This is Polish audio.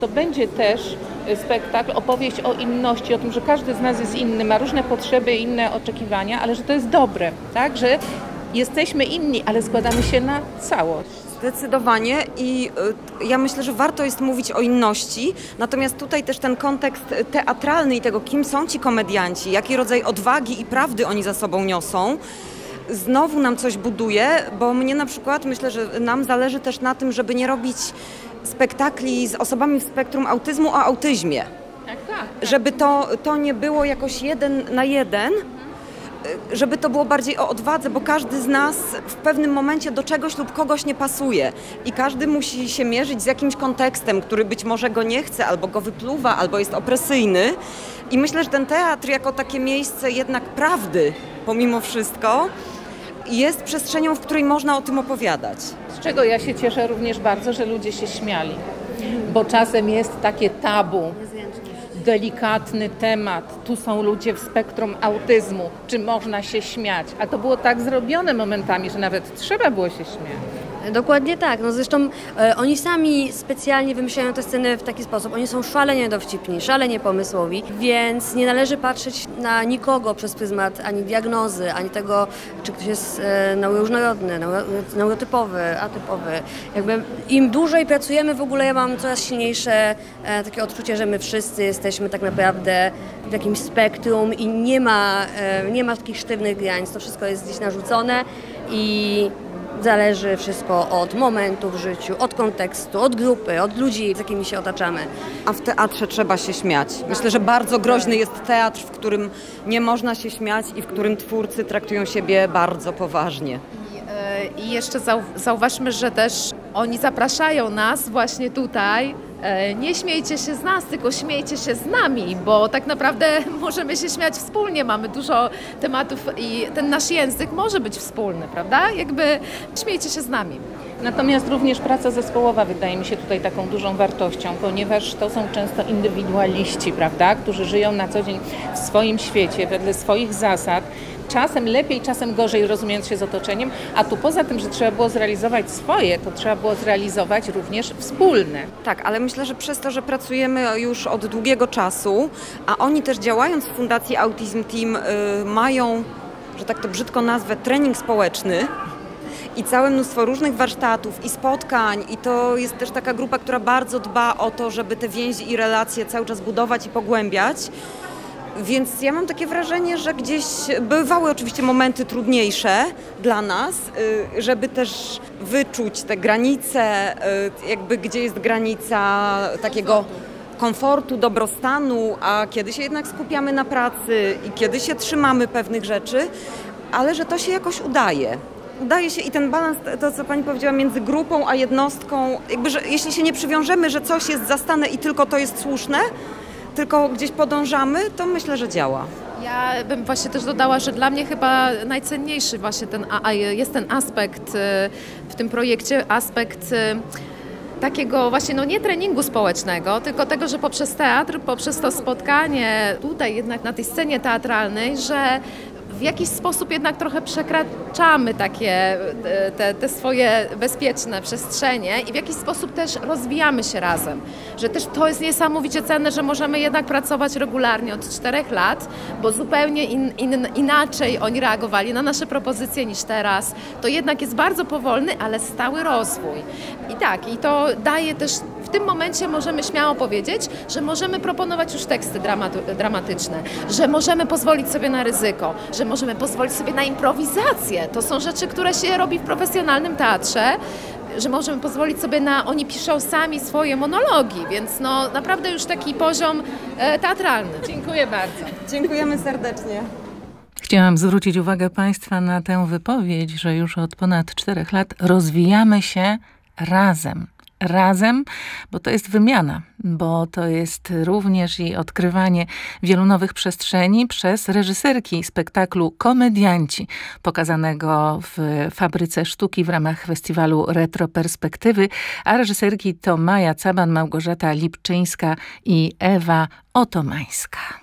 To będzie też spektakl, opowieść o inności, o tym, że każdy z nas jest inny, ma różne potrzeby, inne oczekiwania, ale że to jest dobre, tak? Że jesteśmy inni, ale składamy się na całość. Zdecydowanie i ja myślę, że warto jest mówić o inności, natomiast tutaj też ten kontekst teatralny i tego, kim są ci komedianci, jaki rodzaj odwagi i prawdy oni za sobą niosą, znowu nam coś buduje, bo mnie na przykład, myślę, że nam zależy też na tym, żeby nie robić spektakli z osobami w spektrum autyzmu o autyzmie. Tak. Żeby to nie było jakoś 1 na 1, żeby to było bardziej o odwadze, bo każdy z nas w pewnym momencie do czegoś lub kogoś nie pasuje i każdy musi się mierzyć z jakimś kontekstem, który być może go nie chce, albo go wypluwa, albo jest opresyjny. I myślę, że ten teatr jako takie miejsce jednak prawdy, pomimo wszystko, jest przestrzenią, w której można o tym opowiadać. Z czego ja się cieszę również bardzo, że ludzie się śmiali, bo czasem jest takie tabu. Delikatny temat. Tu są ludzie w spektrum autyzmu. Czy można się śmiać? A to było tak zrobione momentami, że nawet trzeba było się śmiać. Dokładnie tak. No zresztą oni sami specjalnie wymyślają te sceny w taki sposób. Oni są szalenie dowcipni, szalenie pomysłowi, więc nie należy patrzeć na nikogo przez pryzmat ani diagnozy, ani tego, czy ktoś jest neuroróżnorodny, neurotypowy, atypowy. Jakby im dłużej pracujemy, w ogóle ja mam coraz silniejsze takie odczucie, że my wszyscy jesteśmy tak naprawdę w jakimś spektrum i nie ma takich sztywnych granic. To wszystko jest gdzieś narzucone i zależy wszystko od momentu w życiu, od kontekstu, od grupy, od ludzi, z jakimi się otaczamy. A w teatrze trzeba się śmiać. Myślę, że bardzo groźny jest teatr, w którym nie można się śmiać i w którym twórcy traktują siebie bardzo poważnie. I jeszcze zauważmy, że też oni zapraszają nas właśnie tutaj. Nie śmiejcie się z nas, tylko śmiejcie się z nami, bo tak naprawdę możemy się śmiać wspólnie, mamy dużo tematów i ten nasz język może być wspólny, prawda? Jakby śmiejcie się z nami. Natomiast również praca zespołowa wydaje mi się tutaj taką dużą wartością, ponieważ to są często indywidualiści, prawda? Którzy żyją na co dzień w swoim świecie, wedle swoich zasad. Czasem lepiej, czasem gorzej, rozumiejąc się z otoczeniem, a tu poza tym, że trzeba było zrealizować swoje, to trzeba było zrealizować również wspólne. Tak, ale myślę, że przez to, że pracujemy już od długiego czasu, a oni też działając w Fundacji Autism Team mają, że tak to brzydko nazwę, trening społeczny i całe mnóstwo różnych warsztatów i spotkań i to jest też taka grupa, która bardzo dba o to, żeby te więzi i relacje cały czas budować i pogłębiać. Więc ja mam takie wrażenie, że gdzieś bywały oczywiście momenty trudniejsze dla nas, żeby też wyczuć te granice, jakby gdzie jest granica takiego komfortu, dobrostanu, a kiedy się jednak skupiamy na pracy i kiedy się trzymamy pewnych rzeczy, ale że to się jakoś udaje. Udaje się i ten balans, to co pani powiedziała, między grupą a jednostką, jakby, że jeśli się nie przywiążemy, że coś jest zastane i tylko to jest słuszne, tylko gdzieś podążamy, to myślę, że działa. Ja bym właśnie też dodała, że dla mnie chyba najcenniejszy właśnie jest ten aspekt w tym projekcie, aspekt takiego właśnie nie treningu społecznego, tylko tego, że poprzez teatr, poprzez to spotkanie tutaj jednak na tej scenie teatralnej, że w jakiś sposób jednak trochę przekraczamy takie te swoje bezpieczne przestrzenie i w jakiś sposób też rozwijamy się razem. Że też to jest niesamowicie cenne, że możemy jednak pracować regularnie od 4 lat, bo zupełnie inaczej oni reagowali na nasze propozycje niż teraz. To jednak jest bardzo powolny, ale stały rozwój. I to daje też, w tym momencie możemy śmiało powiedzieć, że możemy proponować już teksty dramatyczne, że możemy pozwolić sobie na ryzyko, że możemy pozwolić sobie na improwizację. To są rzeczy, które się robi w profesjonalnym teatrze, że możemy pozwolić sobie oni piszą sami swoje monologi, więc naprawdę już taki poziom teatralny. Dziękuję bardzo. Dziękujemy serdecznie. Chciałam zwrócić uwagę Państwa na tę wypowiedź, że już od ponad 4 lat rozwijamy się razem. Razem, bo to jest wymiana, bo to jest również i odkrywanie wielu nowych przestrzeni przez reżyserki spektaklu Komedianci, pokazanego w Fabryce Sztuki w ramach festiwalu Retroperspektywy, a reżyserki to Maja Caban, Małgorzata Lipczyńska i Ewa Otomańska.